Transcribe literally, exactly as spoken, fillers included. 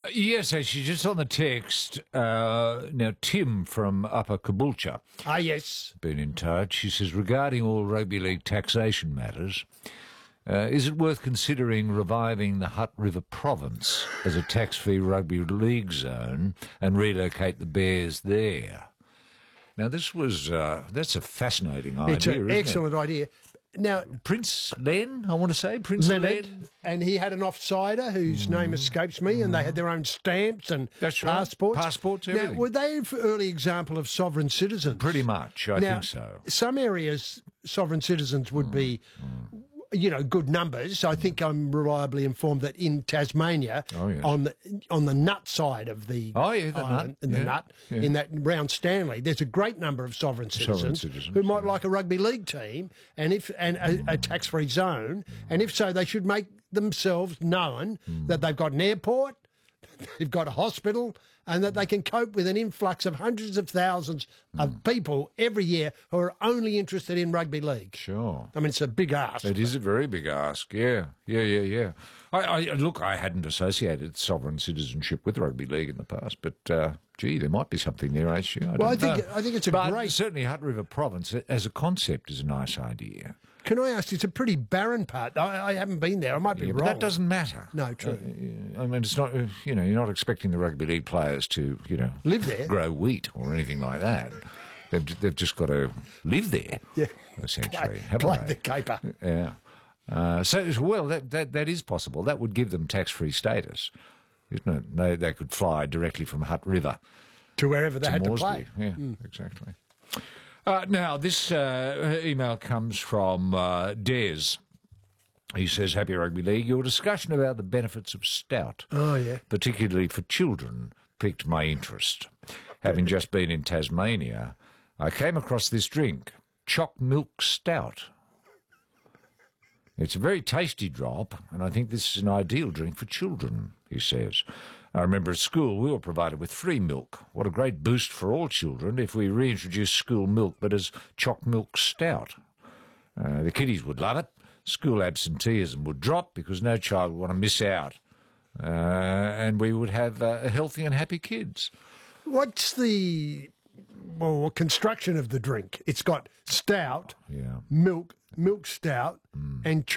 Yes, actually, just on the text, uh, now Tim from Upper Caboolture Ah, yes. been in touch. He says, regarding all rugby league taxation matters, uh, is it worth considering reviving the Hutt River province as a tax-free rugby league zone and relocate the Bears there? Now, this was, uh, that's a fascinating idea, It's an isn't excellent idea. Now, it? Prince Len, I want to say, Prince Leonard, Len. and he had an offsider whose name escapes me, and they had their own stamps and That's right. passports. Passports, Now, everything. were they an early example of sovereign citizens? Pretty much, I now, think so. Some areas, sovereign citizens would be, you know, good numbers. I think I'm reliably informed that in Tasmania, Oh, yeah. on the on the nut side of the Oh, yeah, the island, nut. in the Yeah, nut, yeah. in that round Stanley, there's a great number of sovereign citizens, citizens, who might yeah. like a rugby league team and if and a, a tax-free zone, and if so, they should make themselves known that they've got an airport, they've got a hospital, and that they can cope with an influx of hundreds of thousands of people every year who are only interested in rugby league. Sure. I mean, it's a big ask. It is a very big ask, yeah, yeah, yeah, yeah. I, I look, I hadn't associated sovereign citizenship with rugby league in the past, but uh, gee, there might be something there, H G. I Well, I don't think know. I think it's a but great. certainly Hutt River Province as a concept is a nice idea. Can I ask you? It's a pretty barren part. I, I haven't been there. I might be Yeah, wrong. but that doesn't matter. No, true. Uh, I mean, it's not. uh, You know, you're not expecting the rugby league players to, you know, Live there. grow wheat or anything like that. They've they've just got to live there. Yeah. essentially. Play, haven't play they? the caper. Yeah. Uh, so, well, that, that that is possible. That would give them tax-free status, isn't it? They they could fly directly from Hutt River To wherever they to had to Moresby. play. Yeah, exactly. Uh, now, this uh, email comes from uh, Des. He says, Happy Rugby League, your discussion about the benefits of stout, Oh, yeah. particularly for children, piqued my interest. Having just been in Tasmania, I came across this drink, choc milk stout. It's a very tasty drop, and I think this is an ideal drink for children, he says. I remember at school we were provided with free milk. What a great boost for all children if we reintroduced school milk, but as choc milk stout. Uh, the kiddies would love it. School absenteeism would drop because no child would want to miss out. Uh, and we would have uh, healthy and happy kids. What's the well, construction of the drink? It's got stout, Yeah. milk, milk stout, and